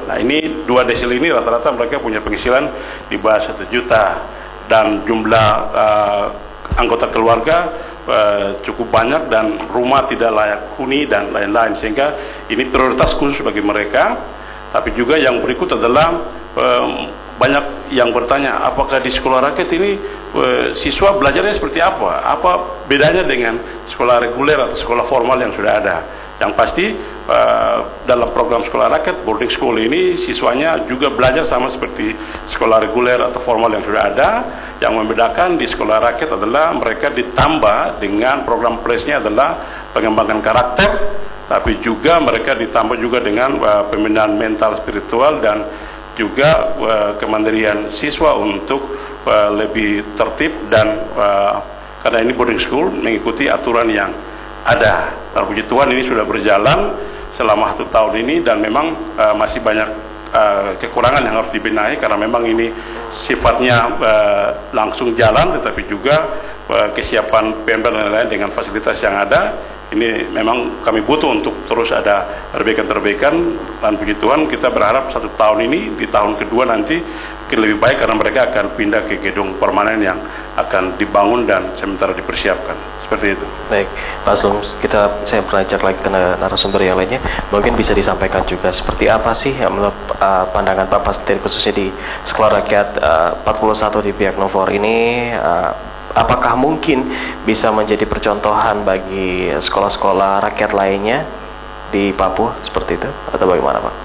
Nah ini 2 desil ini rata-rata mereka punya penghasilan di bawah 1 juta dan jumlah anggota keluarga cukup banyak dan rumah tidak layak huni dan lain-lain, sehingga ini prioritas khusus bagi mereka. Tapi juga yang berikut adalah banyak yang bertanya, apakah di sekolah rakyat ini siswa belajarnya seperti apa? Apa bedanya dengan sekolah reguler atau sekolah formal yang sudah ada? Yang pasti dalam program sekolah rakyat boarding school ini siswanya juga belajar sama seperti sekolah reguler atau formal yang sudah ada. Yang membedakan di sekolah rakyat adalah mereka ditambah dengan program plus-nya adalah pengembangan karakter, tapi juga mereka ditambah juga dengan pembinaan mental spiritual dan juga kemandirian siswa untuk lebih tertib dan karena ini boarding school mengikuti aturan yang ada. Dan puji Tuhan ini sudah berjalan selama 1 tahun ini dan memang masih banyak kekurangan yang harus dibenahi karena memang ini sifatnya langsung jalan, tetapi juga kesiapan Pemda dan lain-lain dengan fasilitas yang ada. Ini memang kami butuh untuk terus ada perbaikan-perbaikan, dan puji Tuhan kita berharap 1 tahun ini, di tahun kedua nanti mungkin lebih baik karena mereka akan pindah ke gedung permanen yang akan dibangun dan sementara dipersiapkan. Seperti itu. Baik, Pak Slum, saya beranjak lagi ke narasumber yang lainnya. Mungkin bisa disampaikan juga seperti apa sih menurut pandangan Pak Pastir khususnya di Sekolah Rakyat 41 di Biak Numfor ini, apakah mungkin bisa menjadi percontohan bagi sekolah-sekolah rakyat lainnya di Papua seperti itu atau bagaimana, Pak?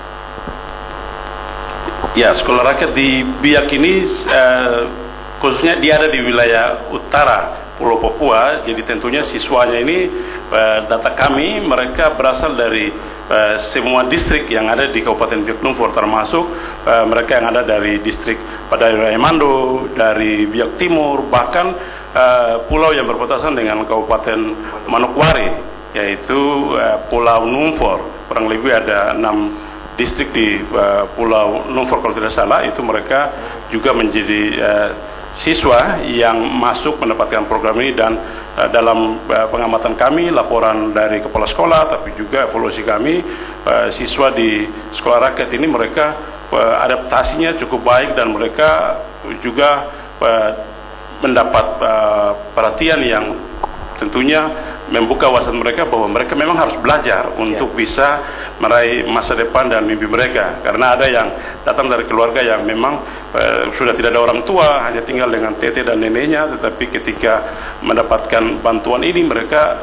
Ya, sekolah rakyat di Biak ini khususnya dia ada di wilayah utara Pulau Papua, jadi tentunya siswanya ini data kami mereka berasal dari semua distrik yang ada di Kabupaten Biak Numfor, termasuk mereka yang ada dari distrik Padai Mando, dari Biak Timur, bahkan pulau yang berbatasan dengan Kabupaten Manokwari, yaitu Pulau Numfor. Kurang lebih ada 6 distrik di Pulau Numfor kalau tidak salah, itu mereka juga menjadi siswa yang masuk mendapatkan program ini. Dan dalam pengamatan kami, laporan dari kepala sekolah, tapi juga evaluasi kami, siswa di sekolah rakyat ini mereka adaptasinya cukup baik dan mereka juga mendapat perhatian yang tentunya membuka wawasan mereka bahwa mereka memang harus belajar untuk bisa meraih masa depan dan mimpi mereka. Karena ada yang datang dari keluarga yang memang sudah tidak ada orang tua, hanya tinggal dengan tete dan neneknya, tetapi ketika mendapatkan bantuan ini mereka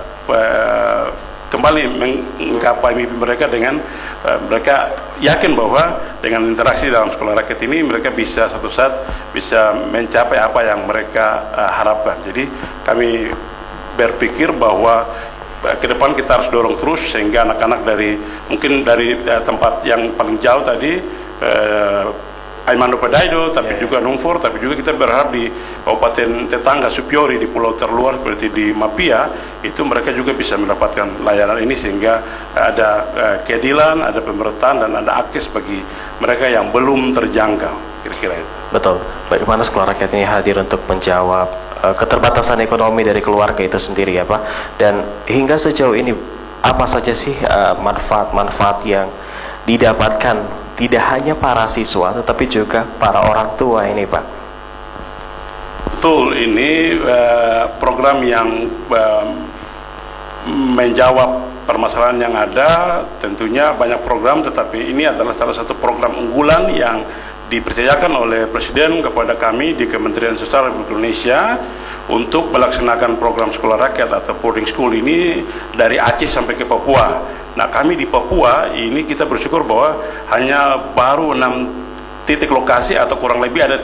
kembali menggapai mimpi mereka dengan mereka yakin bahwa dengan interaksi dalam sekolah rakyat ini mereka bisa suatu saat bisa mencapai apa yang mereka harapkan. Jadi kami berpikir bahwa ke depan kita harus dorong terus sehingga anak-anak dari mungkin dari tempat yang paling jauh tadi Aimando Padaido, tapi juga Numfor, tapi juga kita berharap di kabupaten tetangga Supiori, di pulau terluar seperti di Mapia, itu mereka juga bisa mendapatkan layanan ini sehingga ada keadilan, ada pemerataan dan ada akses bagi mereka yang belum terjangkau, kira-kira itu. Betul. Bagaimana sekolah rakyat ini hadir untuk menjawab keterbatasan ekonomi dari keluarga itu sendiri ya Pak, dan hingga sejauh ini apa saja sih manfaat-manfaat yang didapatkan tidak hanya para siswa tetapi juga para orang tua ini Pak? Betul, ini program yang menjawab permasalahan yang ada. Tentunya banyak program, tetapi ini adalah salah satu program unggulan yang dipercayakan oleh Presiden kepada kami di Kementerian Sosial Republik Indonesia untuk melaksanakan program sekolah rakyat atau boarding school ini dari Aceh sampai ke Papua. Nah, kami di Papua ini kita bersyukur bahwa hanya baru 6 titik lokasi atau kurang lebih ada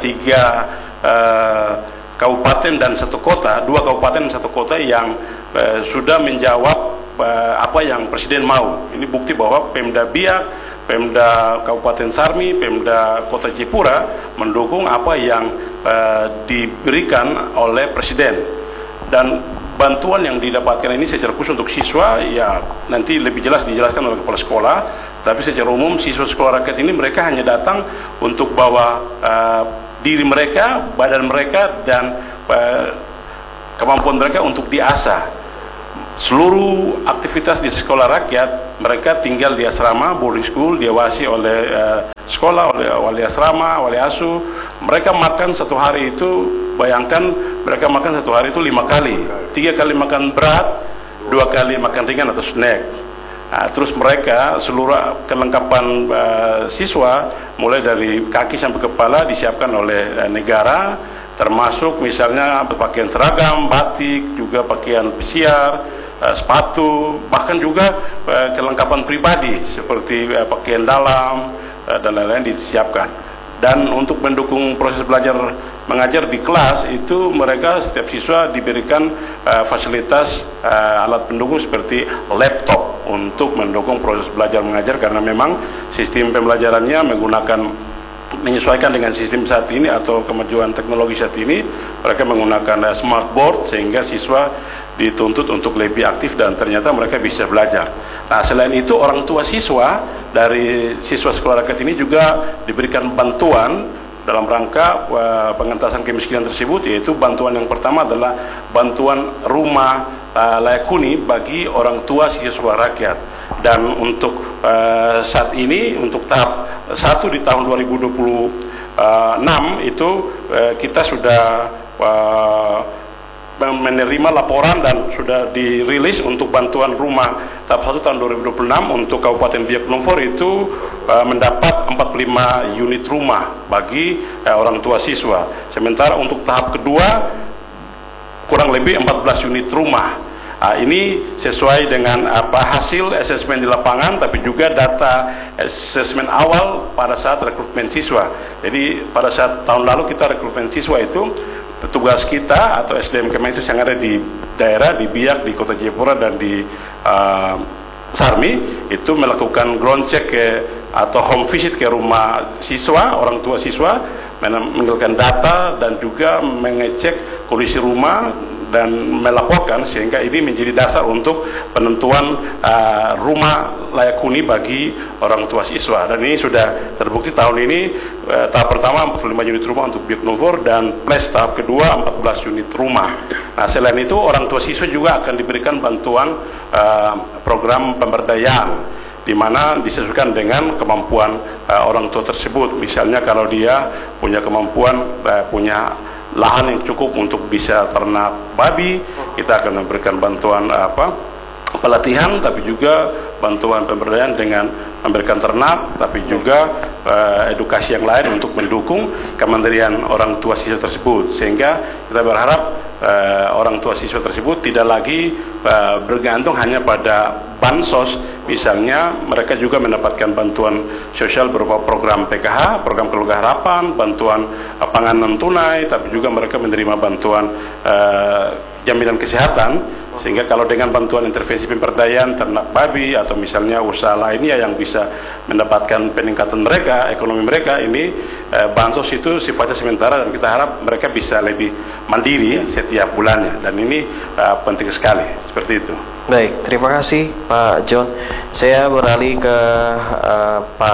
3 kabupaten dan 1 kota, 2 kabupaten dan 1 kota yang sudah menjawab apa yang Presiden mau. Ini bukti bahwa Pemda Biak, Pemda Kabupaten Sarmi, Pemda Kota Jayapura mendukung apa yang diberikan oleh Presiden. Dan bantuan yang didapatkan ini secara khusus untuk siswa, ya nanti lebih jelas dijelaskan oleh kepala sekolah, tapi secara umum siswa sekolah rakyat ini mereka hanya datang untuk bawa diri mereka, badan mereka, dan kemampuan mereka untuk diasah. Seluruh aktivitas di sekolah rakyat mereka tinggal di asrama boarding school diawasi oleh sekolah, wali asrama, wali asuh. Mereka makan satu hari itu, bayangkan mereka makan satu hari itu 5 kali, 3 kali makan berat, 2 kali makan ringan atau snack. Nah, terus mereka seluruh kelengkapan siswa mulai dari kaki sampai kepala disiapkan oleh negara, termasuk misalnya pakaian seragam, batik, juga pakaian pesiar, sepatu, bahkan juga kelengkapan pribadi seperti pakaian dalam dan lain-lain disiapkan. Dan untuk mendukung proses belajar mengajar di kelas itu, mereka setiap siswa diberikan fasilitas alat pendukung seperti laptop untuk mendukung proses belajar mengajar, karena memang sistem pembelajarannya menyesuaikan dengan sistem saat ini atau kemajuan teknologi saat ini. Mereka menggunakan smartboard sehingga siswa dituntut untuk lebih aktif dan ternyata mereka bisa belajar. Nah, selain itu orang tua siswa dari siswa sekolah rakyat ini juga diberikan bantuan dalam rangka pengentasan kemiskinan tersebut, yaitu bantuan yang pertama adalah bantuan rumah layak huni bagi orang tua siswa rakyat. Dan untuk saat ini untuk tahap 1 di tahun 2026 itu kita sudah menerima laporan dan sudah dirilis untuk bantuan rumah tahap 1 tahun 2026 untuk Kabupaten Biak Numfor itu mendapat 45 unit rumah bagi orang tua siswa. Sementara untuk tahap kedua kurang lebih 14 unit rumah. Ini sesuai dengan hasil asesmen di lapangan, tapi juga data asesmen awal pada saat rekrutmen siswa. Jadi pada saat tahun lalu kita rekrutmen siswa itu, petugas kita atau SDM Kemensos yang ada di daerah, di Biak, di Kota Jayapura dan di Sarmi itu melakukan ground check atau home visit ke rumah siswa, orang tua siswa, mengumpulkan data dan juga mengecek kondisi rumah dan melaporkan, sehingga ini menjadi dasar untuk penentuan rumah layak huni bagi orang tua siswa. Dan ini sudah terbukti tahun ini tahap pertama 45 unit rumah untuk Biak Numfor, dan plus tahap kedua 14 unit rumah. Nah, selain itu orang tua siswa juga akan diberikan bantuan program pemberdayaan, di mana disesuaikan dengan kemampuan orang tua tersebut. Misalnya kalau dia punya kemampuan punya lahan yang cukup untuk bisa ternak babi, kita akan memberikan bantuan pelatihan, tapi juga bantuan pemberdayaan dengan memberikan ternak, tapi juga edukasi yang lain untuk mendukung Kementerian Orang Tua Siswa tersebut. Sehingga kita berharap orang tua siswa tersebut tidak lagi bergantung hanya pada bansos. Misalnya mereka juga mendapatkan bantuan sosial berupa program PKH, program keluarga harapan, bantuan pangan non tunai, tapi juga mereka menerima bantuan jaminan kesehatan. Sehingga kalau dengan bantuan intervensi pemberdayaan ternak babi atau misalnya usaha lainnya yang bisa mendapatkan peningkatan mereka, ekonomi mereka, ini bansos itu sifatnya sementara dan kita harap mereka bisa lebih mandiri setiap bulannya, dan ini penting sekali, seperti itu. Baik, terima kasih Pak John. Saya beralih ke Pak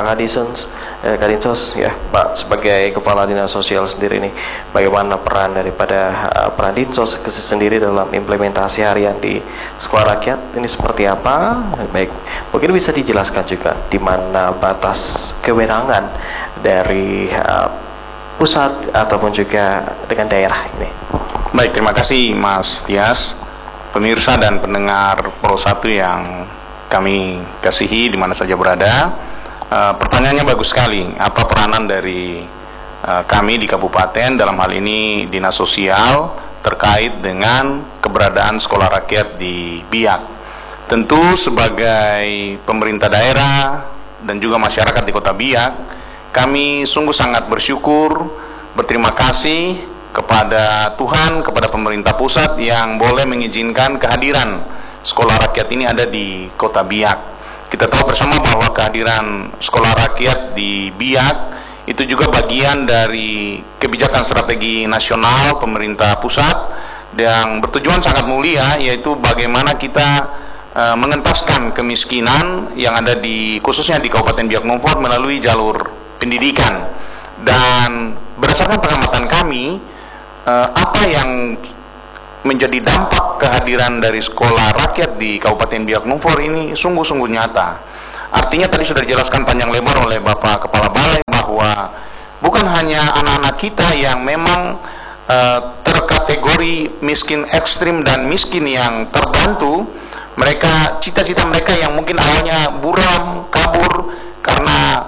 Kadinsos, ya Pak, sebagai Kepala Dinas Sosial sendiri nih, bagaimana peran daripada peran Dinsos sendiri dalam implementasi harian di sekolah rakyat ini seperti apa? Baik, mungkin bisa dijelaskan juga di mana batas kewenangan dari pusat ataupun juga dengan daerah ini. Baik, terima kasih Mas Tias. Pemirsa dan pendengar Pro 1 yang kami kasihi di mana saja berada, pertanyaannya bagus sekali. Apa peranan dari kami di kabupaten, dalam hal ini Dinas Sosial, terkait dengan keberadaan sekolah rakyat di Biak? Tentu sebagai pemerintah daerah dan juga masyarakat di Kota Biak, kami sungguh sangat bersyukur, berterima kasih kepada Tuhan, kepada pemerintah pusat yang boleh mengizinkan kehadiran sekolah rakyat ini ada di Kota Biak. Kita tahu bersama bahwa kehadiran sekolah rakyat di Biak itu juga bagian dari kebijakan strategi nasional pemerintah pusat yang bertujuan sangat mulia, yaitu bagaimana kita mengentaskan kemiskinan yang ada khususnya di Kabupaten Biak Numfor melalui jalur pendidikan. Dan berdasarkan pengamatan kami, apa yang menjadi dampak kehadiran dari sekolah rakyat di Kabupaten Biak Numfor ini sungguh-sungguh nyata. Artinya tadi sudah dijelaskan panjang lebar oleh Bapak Kepala Balai hanya anak-anak kita yang memang terkategori miskin ekstrim dan miskin yang terbantu. Mereka, cita-cita mereka yang mungkin awalnya buram, kabur karena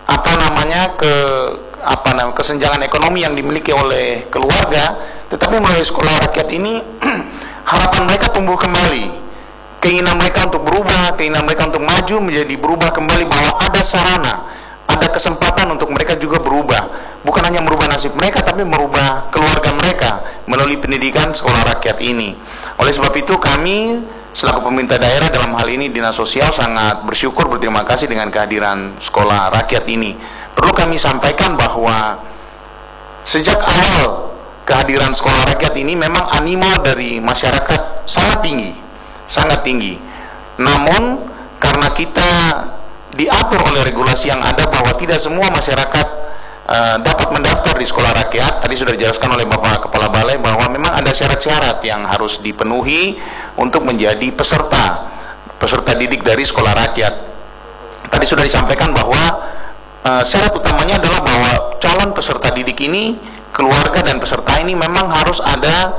kesenjangan ekonomi yang dimiliki oleh keluarga, tetapi melalui sekolah rakyat ini harapan mereka tumbuh kembali, keinginan mereka untuk berubah, keinginan mereka untuk maju menjadi berubah kembali, bahwa ada sarana, ada kesempatan untuk mereka juga berubah, bukan hanya merubah nasib mereka, tapi merubah keluarga mereka melalui pendidikan sekolah rakyat ini. Oleh sebab itu kami selaku pemerintah daerah, dalam hal ini Dinas Sosial, sangat bersyukur, berterima kasih dengan kehadiran sekolah rakyat ini. Perlu kami sampaikan bahwa sejak awal kehadiran sekolah rakyat ini memang animo dari masyarakat sangat tinggi. Namun karena kita diatur oleh regulasi yang ada bahwa tidak semua masyarakat dapat mendaftar di sekolah rakyat. Tadi sudah dijelaskan oleh Bapak Kepala Balai bahwa memang ada syarat-syarat yang harus dipenuhi untuk menjadi peserta didik dari sekolah rakyat. Tadi sudah disampaikan bahwa syarat utamanya adalah bahwa calon peserta didik ini, keluarga dan peserta ini memang harus ada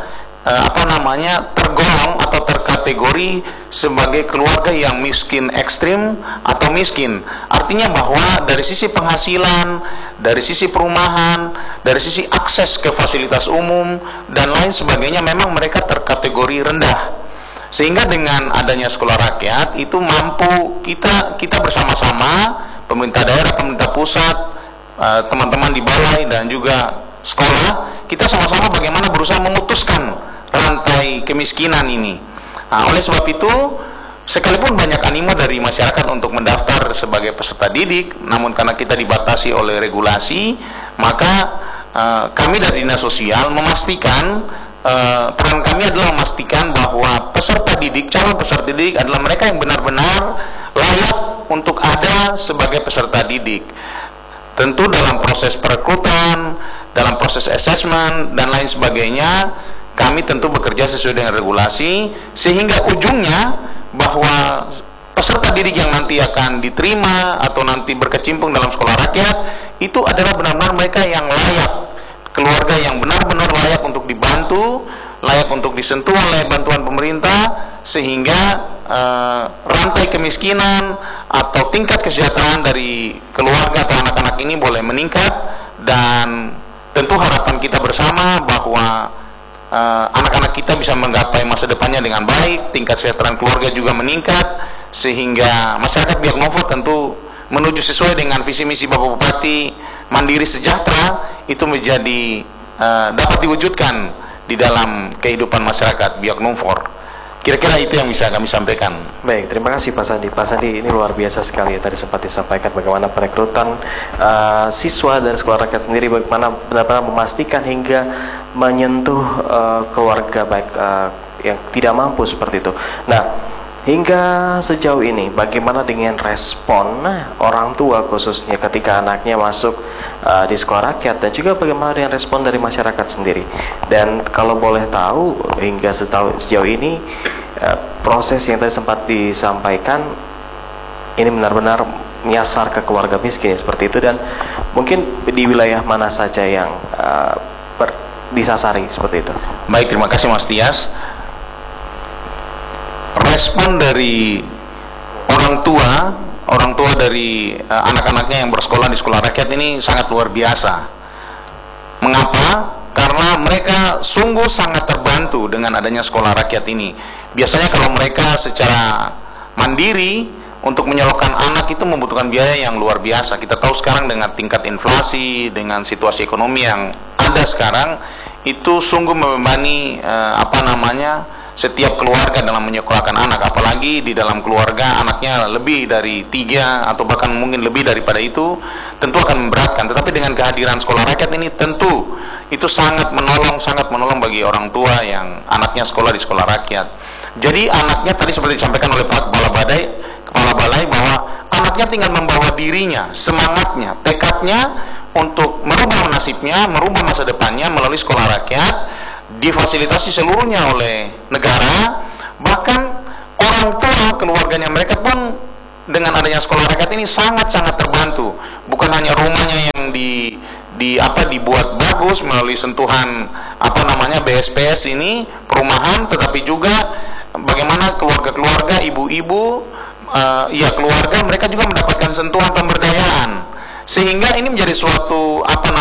tergolong atau terkategori sebagai keluarga yang miskin ekstrim atau miskin. Artinya bahwa dari sisi penghasilan, dari sisi perumahan, dari sisi akses ke fasilitas umum dan lain sebagainya, memang mereka terkategori rendah. Sehingga dengan adanya sekolah rakyat itu mampu kita bersama-sama, pemerintah daerah, pemerintah pusat, teman-teman di balai dan juga sekolah, kita sama-sama bagaimana berusaha memutuskan rantai kemiskinan ini. Nah, oleh sebab itu, sekalipun banyak animo dari masyarakat untuk mendaftar sebagai peserta didik, namun karena kita dibatasi oleh regulasi, maka kami dari Dinas Sosial memastikan, peran kami adalah memastikan bahwa peserta didik, calon peserta didik adalah mereka yang benar-benar layak untuk ada sebagai peserta didik. Tentu dalam proses perekrutan, dalam proses assessment dan lain sebagainya, kami tentu bekerja sesuai dengan regulasi, sehingga ujungnya bahwa peserta didik yang nanti akan diterima atau nanti berkecimpung dalam sekolah rakyat itu adalah benar-benar mereka yang layak, keluarga yang benar-benar layak untuk dibantu, layak untuk disentuh oleh bantuan pemerintah, sehingga rantai kemiskinan atau tingkat kesejahteraan dari keluarga atau anak-anak ini boleh meningkat. Dan tentu harapan kita bersama bahwa anak-anak kita bisa menggapai masa depannya dengan baik, tingkat kesejahteraan keluarga juga meningkat, sehingga masyarakat Biak Numfor tentu menuju sesuai dengan visi misi Bapak Bupati mandiri sejahtera itu menjadi dapat diwujudkan di dalam kehidupan masyarakat Biak Numfor. Kira-kira itu yang bisa kami sampaikan. Baik, terima kasih Pak Sandi. Pak Sandi, ini luar biasa sekali ya, tadi sempat disampaikan bagaimana perekrutan siswa dari sekolah rakyat sendiri, bagaimana benar-benar memastikan hingga menyentuh keluarga baik yang tidak mampu seperti itu. Nah, hingga sejauh ini bagaimana dengan respon orang tua khususnya ketika anaknya masuk di sekolah rakyat, dan juga bagaimana dengan respon dari masyarakat sendiri? Dan kalau boleh tahu, hingga sejauh ini proses yang tadi sempat disampaikan ini benar-benar menyasar ke keluarga miskin seperti itu, dan mungkin di wilayah mana saja yang disasari seperti itu? Baik, terima kasih Mas Tias. Respon dari orang tua dari anak-anaknya yang bersekolah di sekolah rakyat ini sangat luar biasa. Mengapa? Karena mereka sungguh sangat terbantu dengan adanya sekolah rakyat ini. Biasanya kalau mereka secara mandiri untuk menyalurkan anak itu membutuhkan biaya yang luar biasa. Kita tahu sekarang dengan tingkat inflasi, dengan situasi ekonomi yang ada sekarang, itu sungguh membebani setiap keluarga dalam menyekolahkan anak, apalagi di dalam keluarga anaknya lebih dari 3 atau bahkan mungkin lebih daripada itu, tentu akan memberatkan. Tetapi dengan kehadiran sekolah rakyat ini tentu itu sangat menolong bagi orang tua yang anaknya sekolah di sekolah rakyat. Jadi anaknya tadi seperti disampaikan oleh Pak Kepala Balai bahwa anaknya tinggal membawa dirinya, semangatnya, tekadnya untuk merubah nasibnya, merubah masa depannya melalui sekolah rakyat, difasilitasi seluruhnya oleh negara. Bahkan orang tua keluarganya mereka pun dengan adanya sekolah rakyat ini sangat-sangat terbantu. Bukan hanya rumahnya yang dibuat bagus melalui sentuhan BSPS ini perumahan, tetapi juga bagaimana keluarga-keluarga, ibu-ibu, keluarga mereka juga mendapatkan sentuhan pemberdayaan, sehingga ini menjadi suatu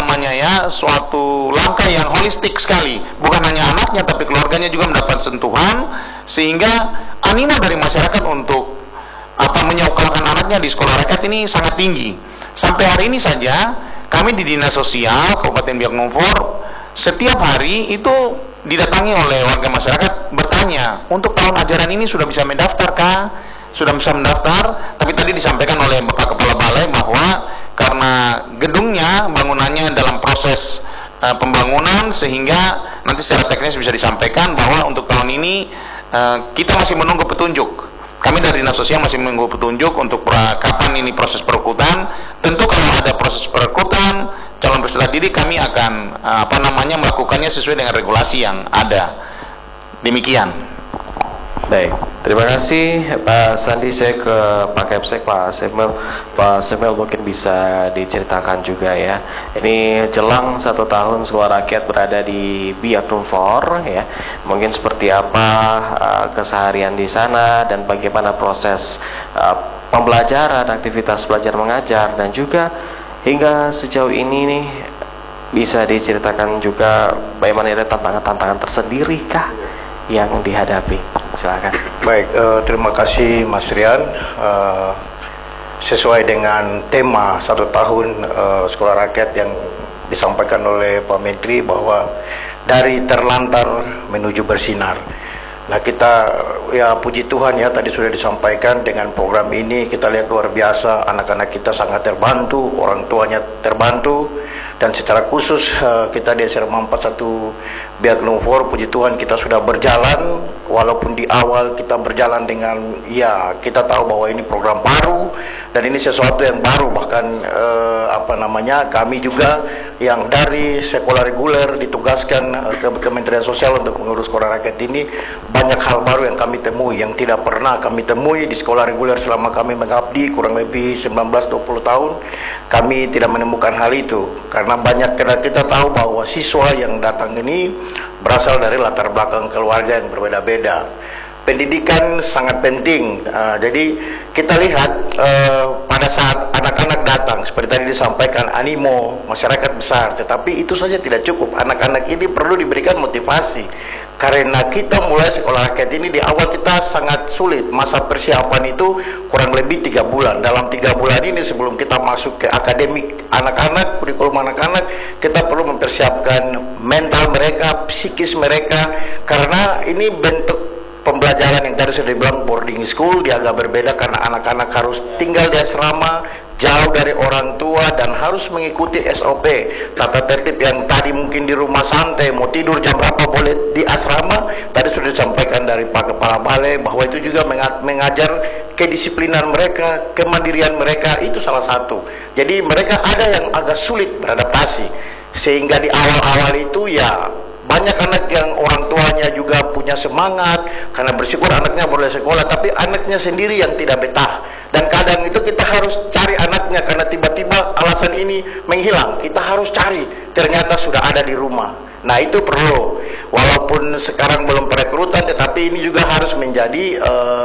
suatu langkah yang holistik sekali, bukan hanya anaknya tapi keluarganya juga mendapat sentuhan, sehingga animo dari masyarakat untuk menyekolahkan anaknya di sekolah rakyat ini sangat tinggi. Sampai hari ini saja kami di Dinas Sosial Kabupaten Biak Numfor setiap hari itu didatangi oleh warga masyarakat bertanya, untuk tahun ajaran ini sudah bisa mendaftar kah? Sudah bisa mendaftar, tapi tadi disampaikan oleh Bapak Kepala Balai bahwa karena gedungnya, bangunannya dalam proses pembangunan, sehingga nanti secara teknis bisa disampaikan bahwa untuk tahun ini kita masih menunggu petunjuk. Kami dari Dinas Sosial masih menunggu petunjuk untuk kapan ini proses perekrutan. Tentu kalau ada proses perekrutan calon peserta didik, kami akan melakukannya sesuai dengan regulasi yang ada. Demikian. Baik, terima kasih Pak Sandi. Saya ke Pak Kepsek, Pak Semel mungkin bisa diceritakan juga ya. Ini jelang 1 tahun Sekolah Rakyat berada di Biak Numfor ya. Mungkin seperti apa keseharian di sana dan bagaimana proses pembelajaran, aktivitas belajar mengajar, dan juga hingga sejauh ini nih bisa diceritakan juga bagaimana ada tantangan-tantangan tersendiri kah yang dihadapi. Silakan. Baik, terima kasih Mas Rian. Sesuai dengan tema 1 tahun Sekolah Rakyat yang disampaikan oleh Pak Menteri, bahwa dari terlantar menuju bersinar. Nah, kita ya puji Tuhan ya, tadi sudah disampaikan dengan program ini kita lihat luar biasa, anak-anak kita sangat terbantu, orang tuanya terbantu, dan secara khusus kita di SMA 41 Biak Numfor, puji Tuhan kita sudah berjalan, walaupun di awal kita berjalan dengan kita tahu bahwa ini program baru dan ini sesuatu yang baru, bahkan kami juga yang dari sekolah reguler ditugaskan ke Kementerian Sosial untuk mengurus Sekolah Rakyat ini, banyak hal baru yang kami temui yang tidak pernah kami temui di sekolah reguler selama kami mengabdi kurang lebih 19-20 tahun. Kami tidak menemukan hal itu karena kita tahu bahwa siswa yang datang ini berasal dari latar belakang keluarga yang berbeda-beda. Pendidikan sangat penting. Jadi kita lihat pada saat anak-anak datang, seperti tadi disampaikan, animo masyarakat besar, tetapi itu saja tidak cukup. Anak-anak ini perlu diberikan motivasi, karena kita mulai Sekolah Rakyat ini di awal kita sangat sulit. Masa persiapan itu kurang lebih 3 bulan. Dalam 3 bulan ini sebelum kita masuk ke akademik anak-anak, kurikulum anak-anak, kita perlu mempersiapkan mental mereka, psikis mereka, karena ini bentuk pembelajaran yang tadi sudah dibilang boarding school, dia agak berbeda karena anak-anak harus tinggal di asrama, jauh dari orang tua, dan harus mengikuti SOP, tata tertib yang tadi mungkin di rumah santai, mau tidur jam berapa boleh di asrama. Tadi sudah disampaikan dari Pak Kepala Balai bahwa itu juga mengajar kedisiplinan mereka, kemandirian mereka, itu salah satu. Jadi mereka ada yang agak sulit beradaptasi, sehingga di awal-awal itu banyak anak yang orang tuanya juga punya semangat karena bersyukur anaknya boleh sekolah, tapi anaknya sendiri yang tidak betah. Dan kadang itu kita harus cari anaknya karena tiba-tiba alasan ini menghilang. Kita harus cari, ternyata sudah ada di rumah. Nah, itu perlu, walaupun sekarang belum perekrutan, tetapi ini juga harus menjadi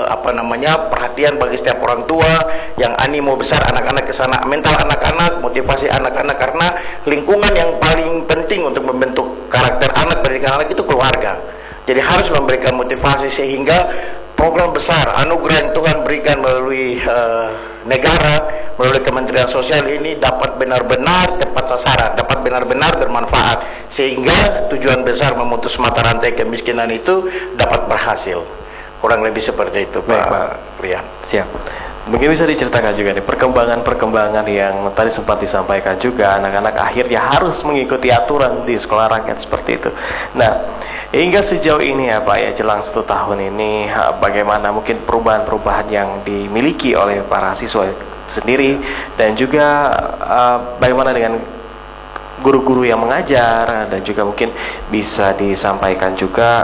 perhatian bagi setiap orang tua yang animo besar anak-anak ke sana, mental anak-anak, motivasi anak-anak, karena lingkungan yang paling penting untuk membentuk karakter anak, pendidikan anak itu keluarga. Jadi harus memberikan motivasi sehingga program besar anugerah yang Tuhan berikan melalui negara, melalui Kementerian Sosial ini dapat benar-benar tepat sasaran, dapat benar-benar bermanfaat, sehingga tujuan besar memutus mata rantai kemiskinan itu dapat berhasil. Kurang lebih seperti itu, Pak Rian. Siap. Mungkin bisa diceritakan juga nih perkembangan yang tadi sempat disampaikan juga, anak-anak akhirnya harus mengikuti aturan di Sekolah Rakyat seperti itu. Nah, hingga sejauh ini ya Pak ya, jelang 1 tahun ini, bagaimana mungkin perubahan-perubahan yang dimiliki oleh para siswa sendiri, dan juga bagaimana dengan guru-guru yang mengajar, dan juga mungkin bisa disampaikan juga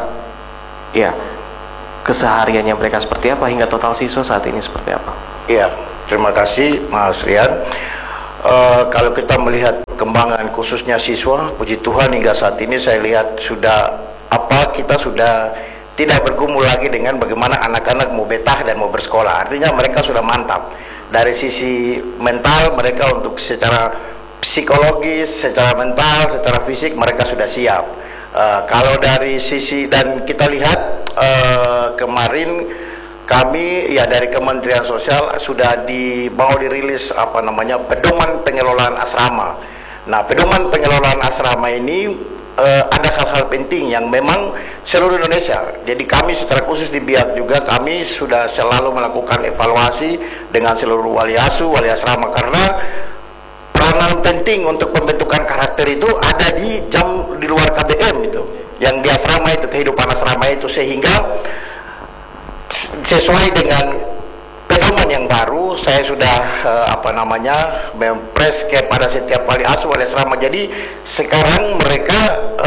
kesehariannya mereka seperti apa, hingga total siswa saat ini seperti apa. Iya, terima kasih Mas Rian. Kalau kita melihat perkembangan khususnya siswa, puji Tuhan hingga saat ini saya lihat kita sudah tidak bergumul lagi dengan bagaimana anak-anak mau betah dan mau bersekolah. Artinya mereka sudah mantap dari sisi mental, mereka untuk secara psikologis, secara mental, secara fisik mereka sudah siap. Kalau dari sisi, dan kita lihat kemarin kami ya dari Kementerian Sosial sudah mau dirilis pedoman pengelolaan asrama. Nah, pedoman pengelolaan asrama ini ada hal-hal penting yang memang seluruh Indonesia. Jadi kami secara khusus di BIAK juga kami sudah selalu melakukan evaluasi dengan seluruh wali asuh, wali asrama, karena peranan penting untuk pembentukan karakter itu ada di luar KBM itu, yang di asrama itu, kehidupan asrama itu, sehingga sesuai dengan pedoman yang baru saya sudah mempres kepada setiap wali asuh, wali asrama. Jadi sekarang mereka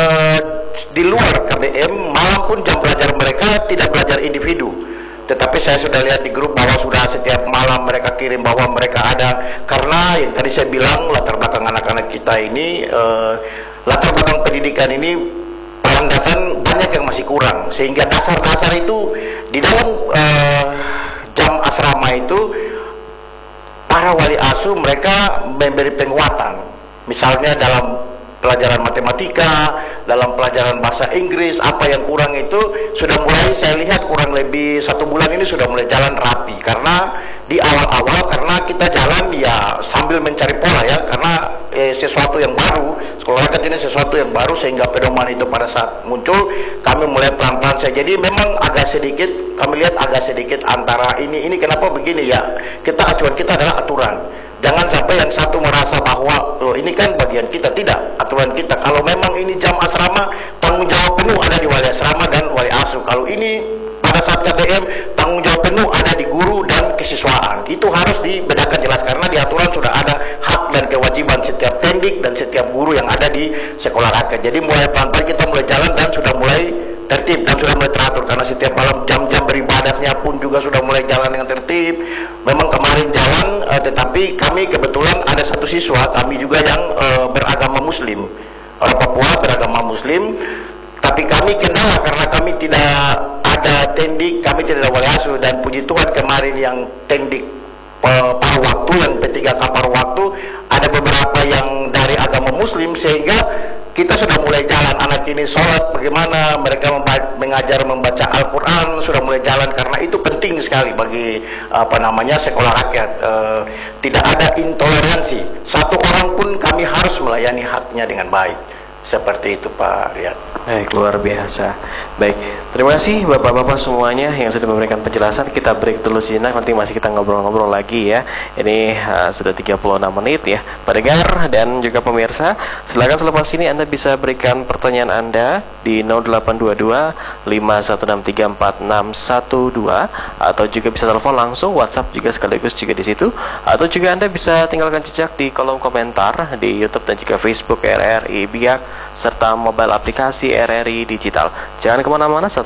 di luar KBM malam pun jam belajar mereka tidak belajar individu, tetapi saya sudah lihat di grup bahwa sudah setiap malam mereka kirim bahwa mereka ada, karena yang tadi saya bilang latar belakang anak-anak kita ini, latar belakang pendidikan ini landasan banyak yang masih kurang, sehingga dasar-dasar itu di dalam jam asrama itu para wali asuh mereka memberi penguatan, misalnya dalam pelajaran matematika, dalam pelajaran bahasa Inggris, apa yang kurang itu sudah mulai saya lihat kurang lebih 1 bulan ini sudah mulai jalan rapi, karena di awal-awal karena kita jalan ya sambil mencari pola ya, karena sesuatu yang baru, sekolah rakyat ini sesuatu yang baru, sehingga pedoman itu pada saat muncul kami mulai pelan-pelan saja. Jadi memang agak sedikit kami lihat agak sedikit antara ini kenapa begini ya, acuan kita adalah aturan. Jangan sampai yang satu merasa bahwa loh ini kan bagian kita, tidak, aturan kita. Kalau memang ini jam asrama, tanggung jawab penuh ada di wali asrama dan wali asuh. Kalau ini pada saat KBM, tanggung jawab penuh ada di guru dan kesiswaan. Itu harus dibedakan jelas, karena di aturan sudah ada hak dan kewajiban setiap pendik dan setiap guru yang ada di sekolah rakyat. Jadi mulai pelan-pelan kita mulai jalan dan sudah mulai tertib dan sudah mulai teratur, karena setiap malam jam-jam beribadahnya pun juga sudah mulai jalan dengan tertib. Memang kemarin jalan, tetapi kami kebetulan ada satu siswa kami juga yang beragama Muslim, orang Papua beragama Muslim, tapi kami kendala karena kami tidak ada tendik, kami tidak ada wali asuh, dan puji Tuhan kemarin yang tendik paruh waktu, yang P3K paruh waktu, ada beberapa yang dari agama Muslim, sehingga kita sudah mulai jalan. Anak ini sholat bagaimana, mereka mengajar membaca Al-Quran sudah mulai jalan, karena itu penting sekali bagi sekolah rakyat. Tidak ada intoleransi, satu orang pun kami harus melayani haknya dengan baik. Seperti itu Pak Riyad. Baik, luar biasa. Baik, terima kasih Bapak-Bapak semuanya yang sudah memberikan penjelasan. Kita break dulu sejenak, nanti masih kita ngobrol-ngobrol lagi ya. Ini sudah 36 menit ya pendengar dan juga pemirsa. Silakan selepas ini Anda bisa berikan pertanyaan Anda di 0822 51634612, atau juga bisa telepon langsung, WhatsApp juga sekaligus juga di situ, atau juga Anda bisa tinggalkan jejak di kolom komentar di YouTube dan juga Facebook RRI BIAK serta mobile aplikasi RRI Digital. Jangan kemana-mana, setelah